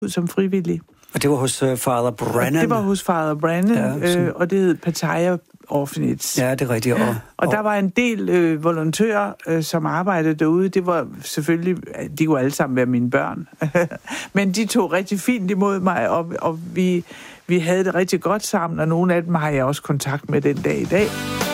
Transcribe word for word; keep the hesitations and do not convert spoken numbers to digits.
ud som frivillig. Og det var hos uh, Father Brennan? Og det var hos Father Brennan, ja, øh, og det hed Pattaya Orphanage. Ja, det er rigtigt. Og, og, og der var en del øh, volontører, øh, som arbejdede derude. Det var selvfølgelig, de kunne alle sammen være mine børn. Men de tog rigtig fint imod mig, og, og vi, vi havde det rigtig godt sammen, og nogle af dem har jeg også kontakt med den dag i dag.